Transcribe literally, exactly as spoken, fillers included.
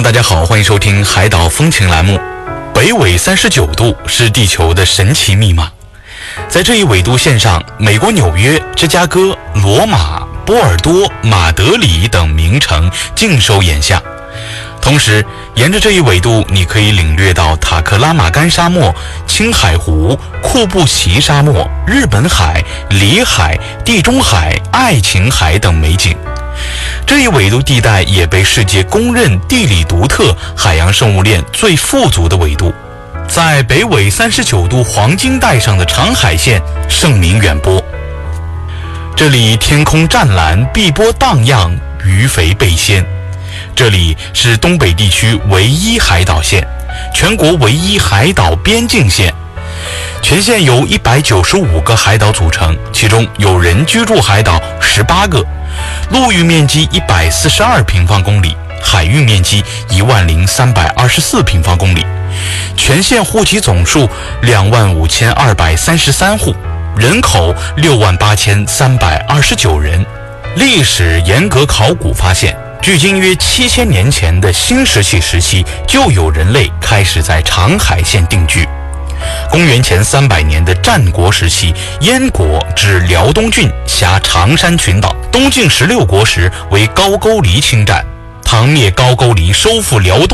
大家好，欢迎收听海岛风情栏目。北纬三十九度是地球的神奇密码，在这一纬度线上，美国纽约、芝加哥、罗马、波尔多、马德里等名城尽收眼下。同时，沿着这一纬度，你可以领略到塔克拉玛干沙漠、青海湖、库布齐沙漠、日本海、里海、地中海、爱琴海等美景。这一纬度地带也被世界公认地理独特、海洋生物链最富足的纬度。在北纬三十九度黄金带上的长海线盛名远播，这里天空湛蓝，碧波荡漾，鱼肥背鲜。这里是东北地区唯一海岛线，全国唯一海岛边境线。全线由一百九十五个海岛组成，其中有人居住海岛十八个，陆域面积一百四十二平方公里，海域面积一万零三百二十四平方公里。全线户籍总数两万五千二百三十三户，人口六万八千三百二十九人。历史严格考古发现，距今约七千年前的新石器时期就有人类开始在长海线定居。公元前三百年的战国时期，燕国至辽东郡辖长山群岛，东晋十六国时为高句丽侵占。唐灭高句丽，收复辽东